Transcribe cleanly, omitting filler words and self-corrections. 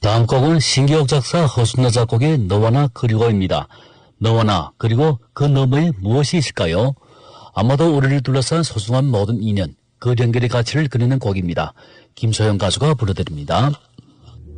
다음 곡은 신기옥 작사 허순나 작곡의 너와 나 그리고입니다. 너와 나 그리고 그 너머에 무엇이 있을까요? 아마도 우리를 둘러싼 소중한 모든 인연, 그 연결의 가치를 그리는 곡입니다. 김소영 가수가 불러드립니다.